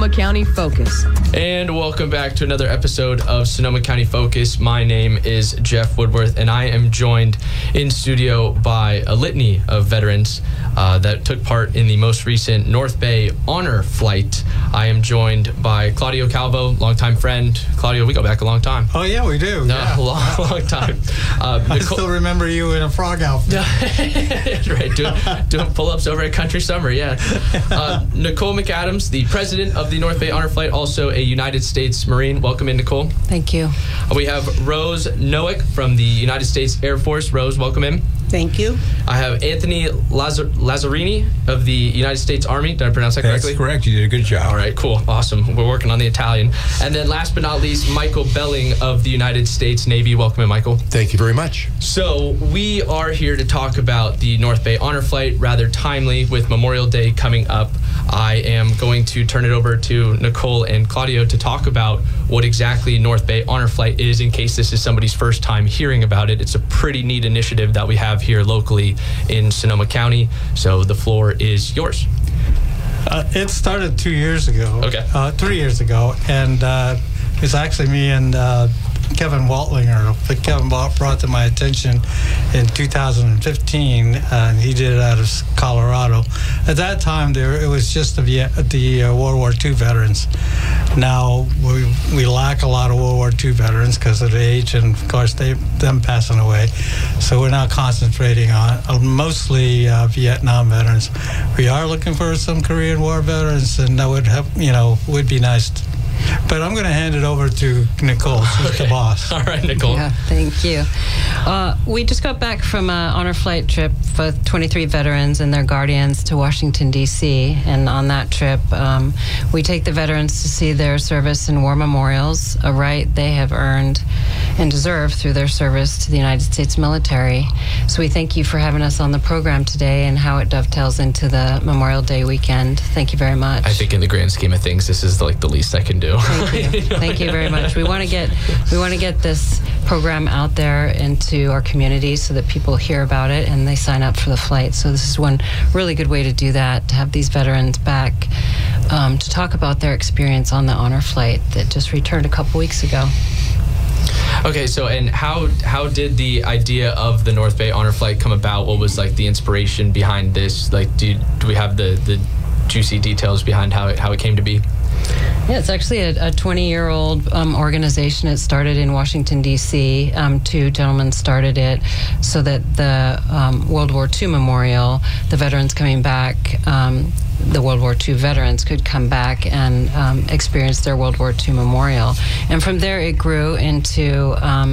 Sonoma County Focus. And welcome back to another episode of Sonoma County Focus. My name is Jeff Woodworth, and I am joined in studio by a litany of veterans that took part in the most recent North Bay Honor Flight. I am joined by Claudio Calvo, longtime friend. Claudio, we go back a long time. Oh, yeah, we do. A long time. I still remember you in a frog outfit. Right, doing pull-ups over at Country Summer, yeah. Nicole McAdams, the president of the North Bay Honor Flight, also a United States Marine. Welcome in, Nicole. Thank you. We have Rose Noack from the United States Air Force. Rose, welcome in. Thank you. I have Anthony Lazzarini of the United States Army. Did I pronounce that correctly? That's correct. You did a good job. All right, cool. Awesome. We're working on the Italian. And then last but not least, Michael Belling of the United States Navy. Welcome in, Michael. Thank you very much. So we are here to talk about the North Bay Honor Flight, rather timely with Memorial Day coming up. I am going to turn it over to Nicole and Claudio to talk about what exactly North Bay Honor Flight is, in case this is somebody's first time hearing about it. It's a pretty neat initiative that we have here locally in Sonoma County. So the floor is yours. It started 2 years ago. Okay. 3 years ago, and it's actually me and Kevin Waltlinger. Kevin brought to my attention in 2015, and he did it out of Colorado. At that time, it was just the World War II veterans. Now we lack a lot of World War II veterans because of age, and of course them passing away. So we're now concentrating on mostly Vietnam veterans. We are looking for some Korean War veterans, and that would have, would be nice. But I'm going to hand it over to Nicole. She's the boss. All right, Nicole. Yeah, thank you. We just got back from an honor flight trip with 23 veterans and their guardians to Washington, D.C. And on that trip, we take the veterans to see their service and war memorials, a right they have earned and deserve through their service to the United States military. So we thank you for having us on the program today and how it dovetails into the Memorial Day weekend. Thank you very much. I think in the grand scheme of things, this is like the least I can do. Thank you. Thank you very much. We want to get this program out there into our community so that people hear about it and they sign up for the flight. So this is one really good way to do that, to have these veterans back to talk about their experience on the honor flight that just returned a couple weeks ago. Okay, so and how did the idea of the North Bay Honor Flight come about? What was like the inspiration behind this? Like, do we have the juicy details behind how it came to be? Yeah, it's actually a 20-year-old organization. It started in Washington, D.C. Two gentlemen started it so that the World War II memorial, the veterans coming back, the World War II veterans could come back and experience their World War II memorial. And from there, it grew into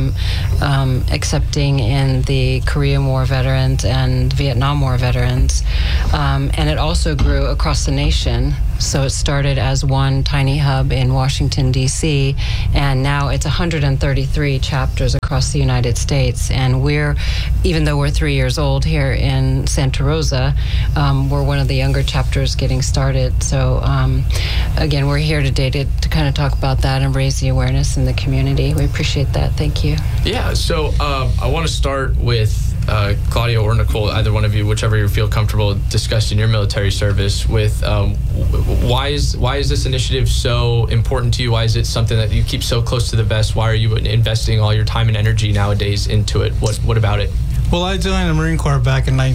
accepting in the Korean War veterans and Vietnam War veterans. And it also grew across the nation. So it started as one tiny hub in Washington, D.C., and now it's 133 chapters across the United States. And even though we're 3 years old here in Santa Rosa, we're one of the younger chapters getting started. So again, we're here today to kind of talk about that and raise the awareness in the community. We appreciate that. Thank you. Yeah, so I want to start with Claudio or Nicole, either one of you, whichever you feel comfortable discussing your military service with. Why is this initiative so important to you? Why is it something that you keep so close to the vest? Why are you investing all your time and energy nowadays into it? What about it? Well, I joined the Marine Corps back in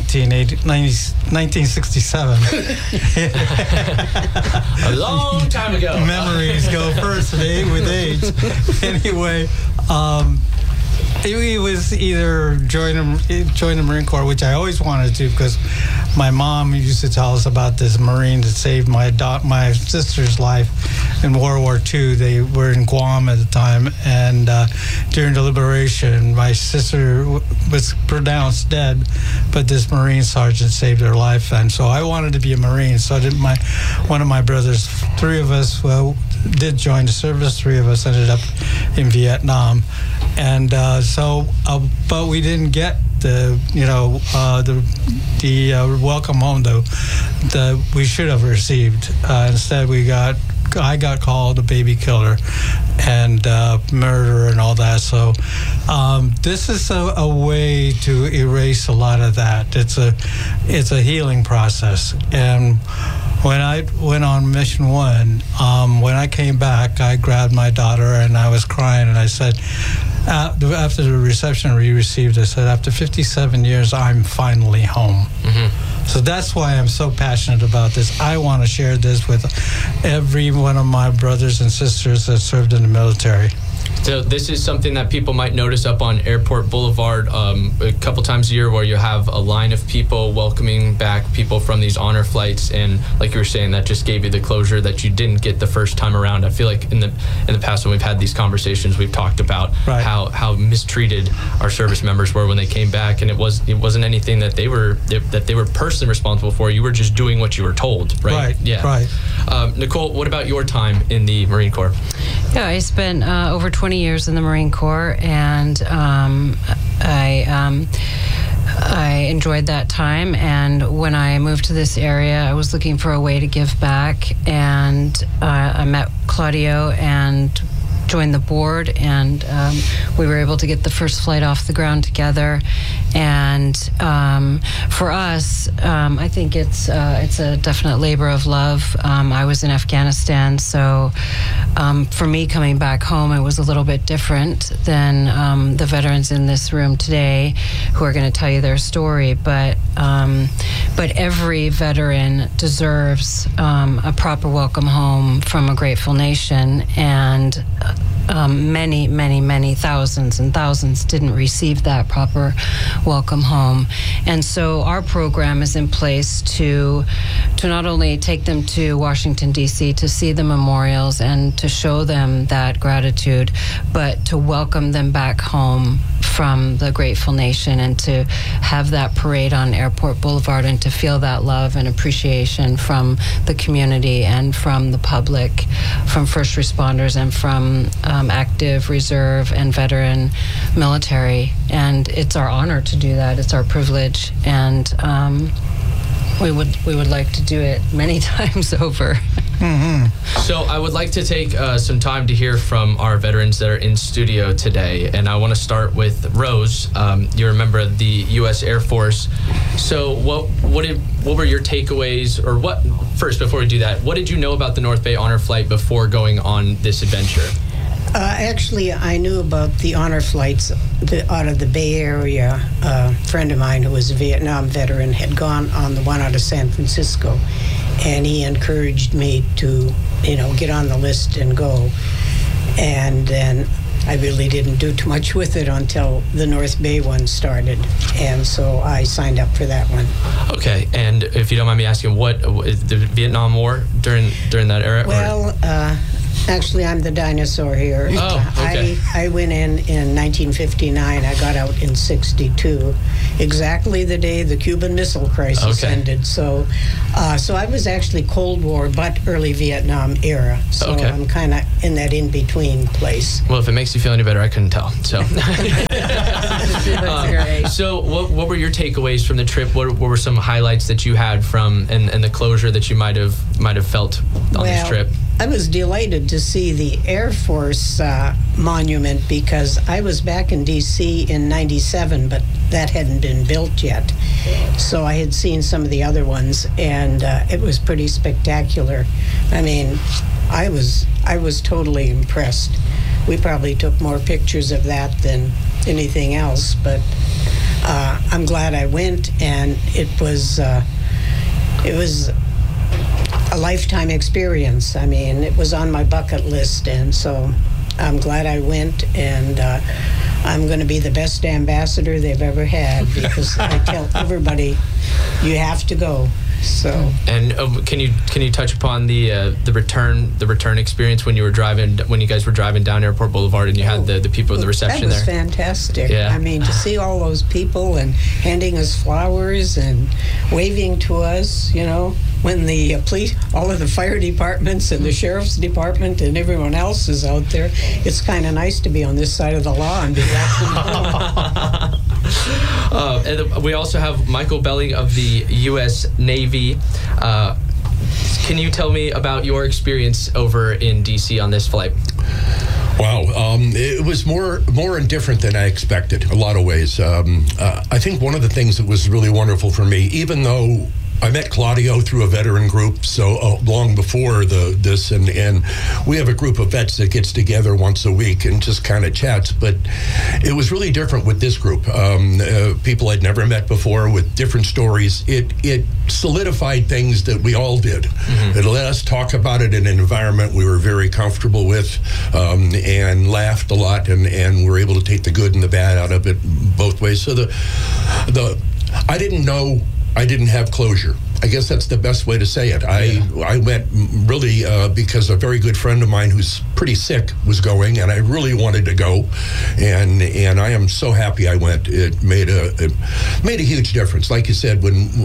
1967. A long time ago. Memories go first with age. Anyway, it was either join the Marine Corps, which I always wanted to, because my mom used to tell us about this Marine that saved my sister's life in World War II. They were in Guam at the time, and during the liberation, my sister was pronounced dead, but this Marine sergeant saved her life, and so I wanted to be a Marine. So did one of my brothers. Three of us did join the service. Three of us ended up in Vietnam, and but we didn't get the welcome home that we should have received. Instead, I got called a baby killer and murderer and all that. So this is a way to erase a lot of that. It's a healing process. And when I went on Mission 1, came back, I grabbed my daughter and I was crying, and I said, after the reception we received, I said, after 57 years, I'm finally home. So that's why I'm so passionate about this. I want to share this with every one of my brothers and sisters that served in the military. So this is something that people might notice up on Airport Boulevard a couple times a year, where you have a line of people welcoming back people from these honor flights, and like you were saying, that just gave you the closure that you didn't get the first time around. I feel like in the past when we've had these conversations, we've talked about how mistreated our service members were when they came back, and it wasn't anything that they were personally responsible for. You were just doing what you were told, right? Nicole, what about your time in the Marine Corps? Yeah, I spent over 20 years in the Marine Corps, and I enjoyed that time. And when I moved to this area, I was looking for a way to give back, and I met Claudio and joined the board, and we were able to get the first flight off the ground together. And for us, I think it's a definite labor of love. I was in Afghanistan, so for me coming back home, it was a little bit different than the veterans in this room today who are going to tell you their story. But every veteran deserves a proper welcome home from a grateful nation, and many thousands and thousands didn't receive that proper welcome home. And so our program is in place to not only take them to Washington, D.C. to see the memorials and to show them that gratitude, but to welcome them back home from the grateful nation, and to have that parade on Airport Boulevard, and to feel that love and appreciation from the community and from the public, from first responders and from active, reserve, and veteran military. And it's our honor to do that. It's our privilege, and we would like to do it many times over. So I would like to take some time to hear from our veterans that are in studio today, and I want to start with Rose. You're a member of the U.S. Air Force. So what were your takeaways, or what? First, before we do that, what did you know about the North Bay Honor Flight before going on this adventure? Actually, I knew about the honor flights out of the Bay Area. A friend of mine who was a Vietnam veteran had gone on the one out of San Francisco, and he encouraged me to, get on the list and go. And then I really didn't do too much with it until the North Bay one started, and so I signed up for that one. Okay, and if you don't mind me asking, what the Vietnam War during that era? Well, actually, I'm the dinosaur here. Oh, okay. I went in 1959. I got out in 62, exactly the day the Cuban Missile Crisis ended. So I was actually Cold War, but early Vietnam era. So I'm kind of in that in-between place. Well, if it makes you feel any better, I couldn't tell. So, That's great. So what were your takeaways from the trip? What were some highlights that you had from and the closure that you might have felt on this trip? I was delighted to see the Air Force monument, because I was back in D.C. in 97, but that hadn't been built yet. So I had seen some of the other ones, and it was pretty spectacular. I mean, I was totally impressed. We probably took more pictures of that than anything else, but I'm glad I went, and it was a lifetime experience. I mean, it was on my bucket list, and so I'm glad I went, and I'm going to be the best ambassador they've ever had, because I tell everybody, you have to go. So. And can you touch upon the return experience when you guys were driving down Airport Boulevard and you had the people in the reception there? That was fantastic. Yeah. I mean, to see all those people and handing us flowers and waving to us, when the police, all of the fire departments and the sheriff's department and everyone else is out there, it's kind of nice to be on this side of the law and be back. And we also have Michael Belling of the U.S. Navy. Can you tell me about your experience over in D.C. on this flight? Wow, it was more and different than I expected, a lot of ways. I think one of the things that was really wonderful for me, even though I met Claudio through a veteran group, so long before this, and we have a group of vets that gets together once a week and just kind of chats. But it was really different with this group. People I'd never met before with different stories. It solidified things that we all did. It let us talk about it in an environment we were very comfortable with, and laughed a lot, and were able to take the good and the bad out of it both ways. So I didn't know I didn't have closure. I guess that's the best way to say it. I went really because a very good friend of mine who's pretty sick was going, and I really wanted to go, and I am so happy I went. It made a huge difference. Like you said,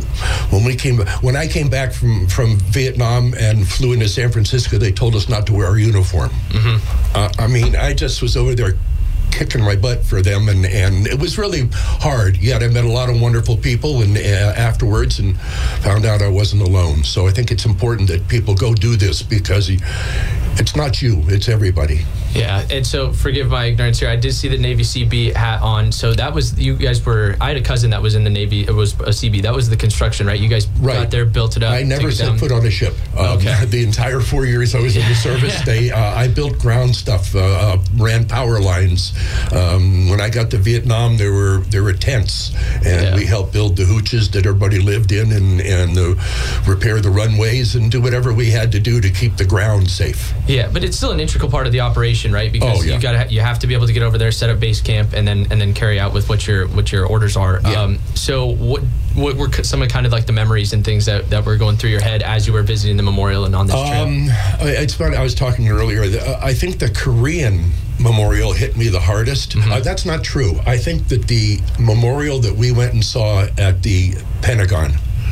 when I came back from Vietnam and flew into San Francisco, they told us not to wear our uniform. I mean, I just was over there kicking my butt for them, and it was really hard. Yet I met a lot of wonderful people, and afterwards, and found out I wasn't alone. So I think it's important that people go do this, because it's not you, it's everybody. Yeah, and so forgive my ignorance here. I did see the Navy CB hat on. So that was, you guys were, I had a cousin that was in the Navy. It was a CB. That was the construction, right? You guys got there, built it up. I never set foot on a ship. Okay. The entire 4 years I was in the service, I built ground stuff, ran power lines. When I got to Vietnam, there were tents, and we helped build the hooches that everybody lived in, and repair the runways, and do whatever we had to do to keep the ground safe. Yeah, but it's still an integral part of the operation, right? Because you have to be able to get over there, set up base camp, and then carry out with what your orders are. Yeah. So what were some of kind of like the memories and things that were going through your head as you were visiting the memorial and on this trip? It's funny. I was talking earlier. I think the Korean memorial hit me the hardest. That's not true. I think that the memorial that we went and saw at the Pentagon,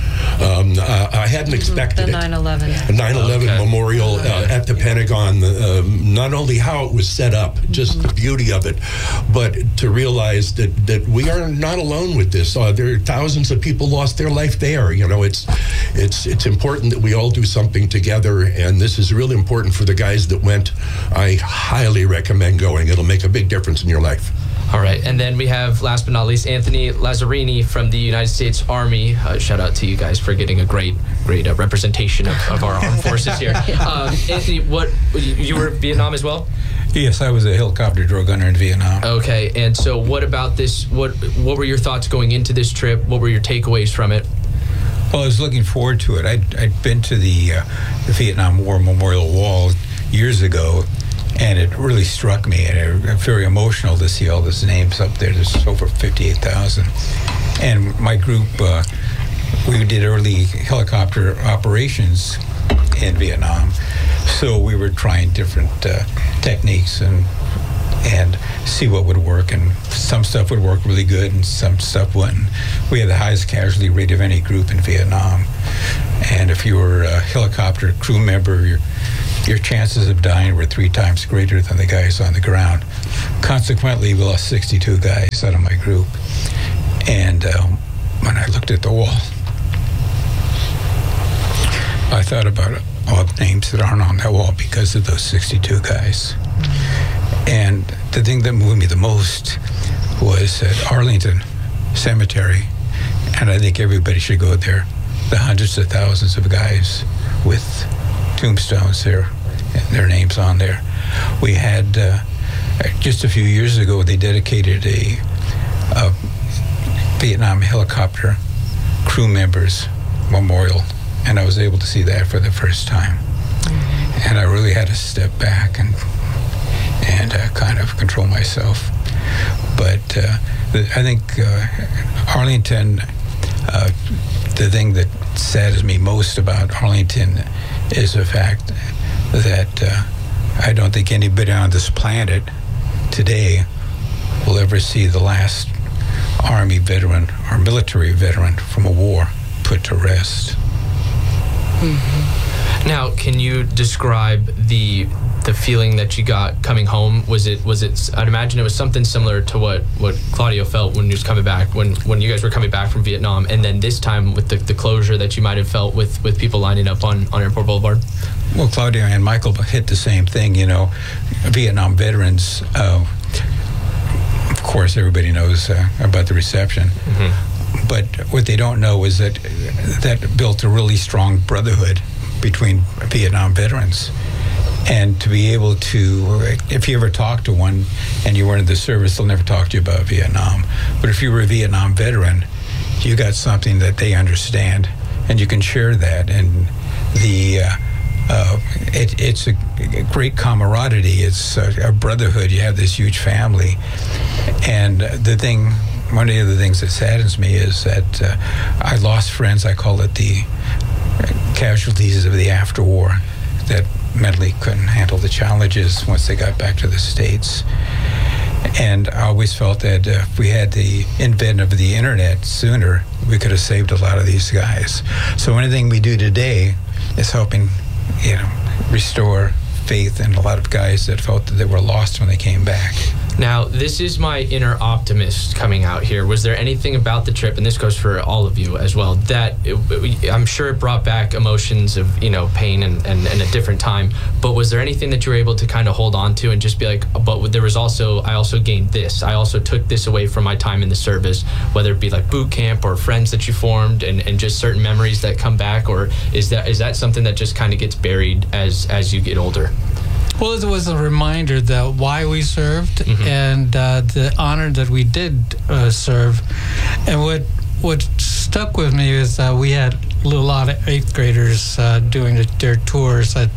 I hadn't expected the 9/11. The 9/11 memorial at the Pentagon, not only how it was set up, just the beauty of it, but to realize that we are not alone with this. There are thousands of people lost their life there. You know, it's important that we all do something together, and this is really important for the guys that went. I highly recommend going. It'll make a big difference in your life. All right, and then we have, last but not least, Anthony Lazzarini from the United States Army. Shout out to you guys for getting a great representation of our armed forces here. Anthony, you were Vietnam as well? Yes, I was a helicopter drill gunner in Vietnam. Okay, and so what about this? What were your thoughts going into this trip? What were your takeaways from it? Well, I was looking forward to it. I'd been to the Vietnam War Memorial Wall years ago, and it really struck me, and very emotional to see all those names up there. There's over 58,000. And my group, we did early helicopter operations in Vietnam, so we were trying different techniques and see what would work, and some stuff would work really good and some stuff wouldn't. We had the highest casualty rate of any group in Vietnam, and if you were a helicopter crew member, your chances of dying were 3 times greater than the guys on the ground. Consequently, we lost 62 guys out of my group. And when I looked at the wall, I thought about all the names that aren't on that wall because of those 62 guys. And the thing that moved me the most was at Arlington Cemetery, and I think everybody should go there, the hundreds of thousands of guys with tombstones there, and their names on there. We had, just a few years ago, they dedicated a Vietnam helicopter crew members memorial, and I was able to see that for the first time. And I really had to step back and kind of control myself. But I think Arlington, the thing that saddens me most about Arlington is the fact that I don't think anybody on this planet today will ever see the last Army veteran or military veteran from a war put to rest. Now, can you describe the feeling that you got coming home? Was it? I'd imagine it was something similar to what Claudio felt when he was coming back, when you guys were coming back from Vietnam, and then this time with the closure that you might have felt with people lining up on Airport Boulevard. Well, Claudio and Michael hit the same thing. You know, Vietnam veterans. Of course, everybody knows about the reception. But what they don't know is that built a really strong brotherhood between Vietnam veterans. And to be able to, if you ever talk to one and you weren't in the service, they'll never talk to you about Vietnam. But if you were a Vietnam veteran, you got something that they understand, and you can share that. And it's a great camaraderie. It's a brotherhood. You have this huge family. And one of the things that saddens me is that I lost friends. I call it the casualties of the after war, that mentally couldn't handle the challenges once they got back to the States. And I always felt that if we had the invention of the internet sooner, we could have saved a lot of these guys. So anything we do today is helping, restore faith in a lot of guys that felt that they were lost when they came back. Now, this is my inner optimist coming out here. Was there anything about the trip, and this goes for all of you as well, that I'm sure it brought back emotions of, pain and a different time, but was there anything that you were able to kind of hold on to and just be like, but there was also, I also gained this. I also took this away from my time in the service, whether it be like boot camp or friends that you formed and just certain memories that come back, or is that something that just kind of gets buried as you get older? Well, it was a reminder that why we served and the honor that we did serve. And what stuck with me is we had a lot of 8th graders doing their tours at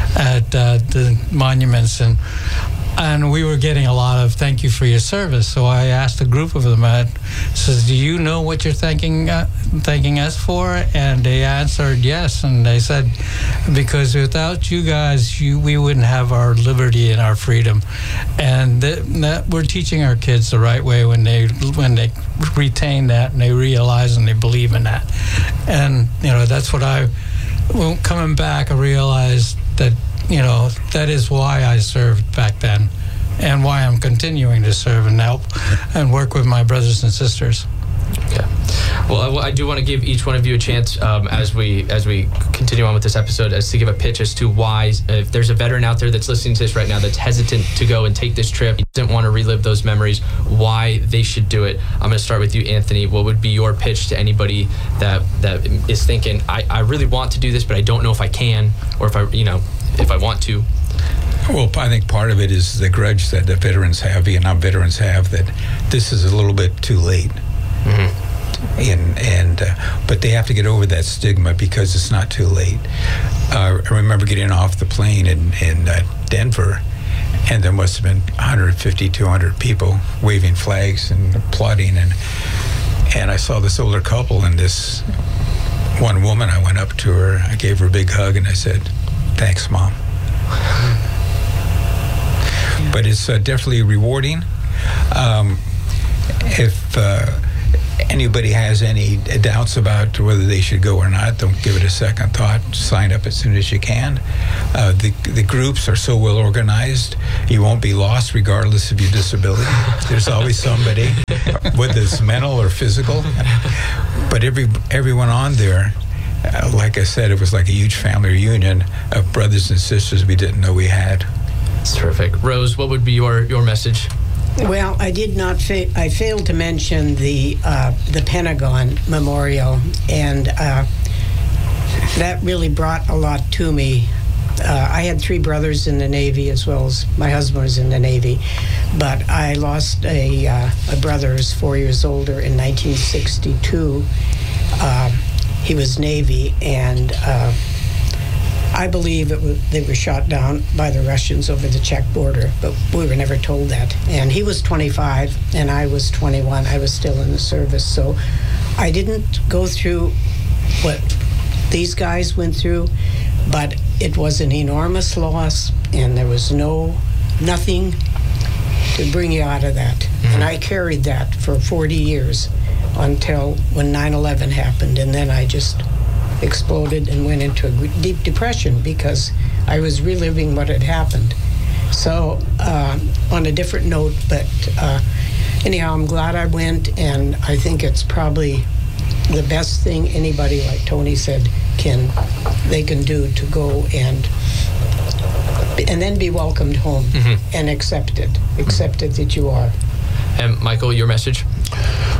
the monuments, and we were getting a lot of thank you for your service. So I asked a group of them, says, do you know what you're thanking us for? And they answered yes. And they said, because without you guys, we wouldn't have our liberty and our freedom. And that we're teaching our kids the right way when they retain that and they realize and they believe in that. And, that's what coming back, I realized that, that is why I served back then and why I'm continuing to serve and help and work with my brothers and sisters. Okay. Well, I do want to give each one of you a chance as we continue on with this episode, as to give a pitch as to why, if there's a veteran out there that's listening to this right now that's hesitant to go and take this trip, doesn't want to relive those memories, why they should do it. I'm going to start with you, Anthony. What would be your pitch to anybody that is thinking, I really want to do this, but I don't know if I can, or if I want to? Well, I think part of it is the grudge that the Vietnam veterans have, that this is a little bit too late. But they have to get over that stigma because it's not too late. I remember getting off the plane in Denver, and there must have been 150, 200 people waving flags and applauding, and I saw this older couple, and this one woman, I went up to her, I gave her a big hug, and I said, "Thanks, Mom." But it's definitely rewarding. If anybody has any doubts about whether they should go or not, don't give it a second thought. Sign up as soon as you can. The groups are so well organized, you won't be lost regardless of your disability. There's always somebody, whether it's mental or physical. But everyone on there, like I said, it was like a huge family reunion of brothers and sisters we didn't know we had. That's terrific. Rose, what would be your message? Well, I did not. I failed to mention the Pentagon Memorial, and that really brought a lot to me. I had 3 brothers in the Navy, as well as my husband was in the Navy, but I lost a brother who was 4 years older in 1962. He was Navy, and I believe they were shot down by the Russians over the Czech border, but we were never told that. And he was 25, and I was 21. I was still in the service, so I didn't go through what these guys went through, but it was an enormous loss, and there was nothing to bring you out of that. And I carried that for 40 years until when 9/11 happened, and then I just exploded and went into a deep depression because I was reliving what had happened. So on a different note, but anyhow, I'm glad I went, and I think it's probably the best thing anybody, like Tony said, they can do to go and then be welcomed home and accept it that you are. And Michael, your message?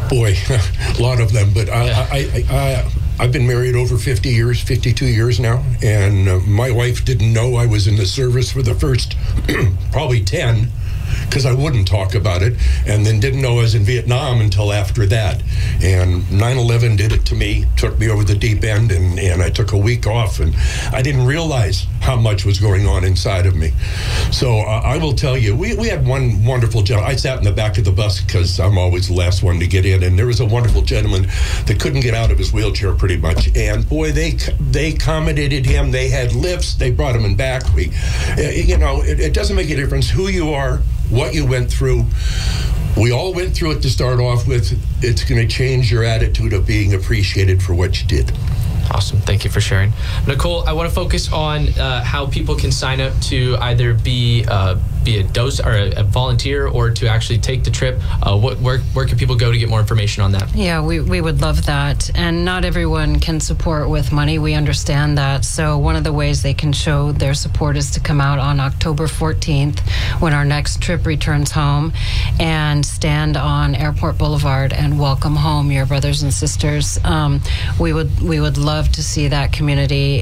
Boy, a lot of them. But I've been married over 50 years, 52 years now, and my wife didn't know I was in the service for the first probably 10, because I wouldn't talk about it, and then didn't know I was in Vietnam until after that. And 9/11 did it to me, took me over the deep end, and I took a week off, and I didn't realize how much was going on inside of me. So I will tell you, we had one wonderful gentleman. I sat in the back of the bus because I'm always the last one to get in, and there was a wonderful gentleman that couldn't get out of his wheelchair pretty much. And boy, they accommodated him. They had lifts. They brought him in back. It doesn't make a difference who you are, what you went through. We all went through it to start off with. It's going to change your attitude of being appreciated for what you did. Awesome. Thank you for sharing. Nicole, I want to focus on how people can sign up to either be a docent or a volunteer, or to actually take the trip. Where can people go to get more information on that? Yeah, we would love that. And not everyone can support with money. We understand that. So one of the ways they can show their support is to come out on October 14th when our next trip returns home, and stand on Airport Boulevard and welcome home your brothers and sisters. We would love to see that community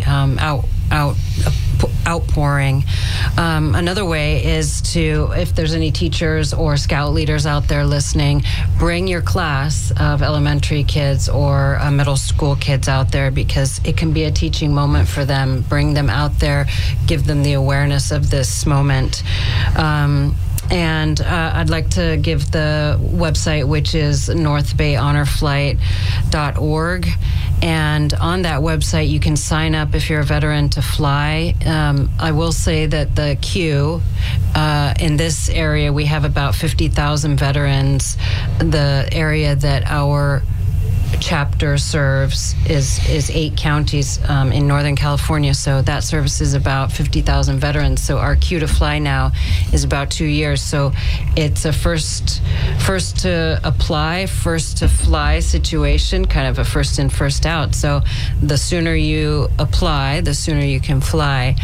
outpouring. Another way is to, if there's any teachers or scout leaders out there listening, bring your class of elementary kids or middle school kids out there, because it can be a teaching moment for them. Bring them out there, give them the awareness of this moment. And I'd like to give the website, which is northbayhonorflight.org. And on that website, you can sign up if you're a veteran to fly. I will say that the queue in this area, we have about 50,000 veterans. The area that our chapter serves is 8 counties in Northern California, so that services about 50,000 veterans. So our queue to fly now is about 2 years. So it's a first to apply, first to fly situation, kind of a first in, first out. So the sooner you apply, the sooner you can fly.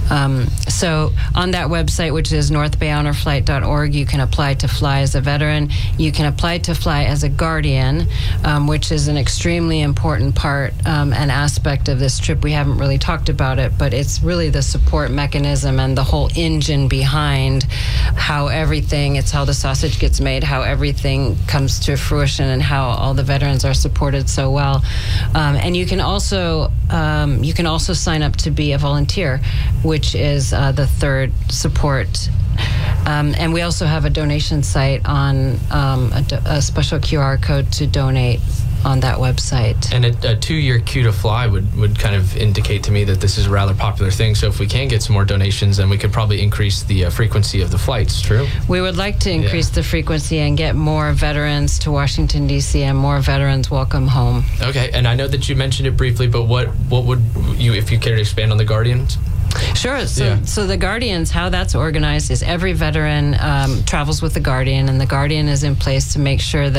So on that website, which is northbayhonorflight.org, you can apply to fly as a veteran. You can apply to fly as a guardian, which is an extremely important part and aspect of this trip. We haven't really talked about it, but it's really the support mechanism and the whole engine behind how it's how the sausage gets made, how everything comes to fruition, and how all the veterans are supported so well. And you can also sign up to be a volunteer, which is the third support. And we also have a donation site on a special QR code to donate on that website. And a 2-year queue to fly would kind of indicate to me that this is a rather popular thing. So if we can get some more donations, then we could probably increase the frequency of the flights. True? We would like to increase the frequency and get more veterans to Washington, D.C., and more veterans welcome home. Okay. And I know that you mentioned it briefly, but what would you, if you care to expand on the Guardians? Sure. So the Guardians, how that's organized is every veteran travels with the Guardian, and the Guardian is in place to make sure that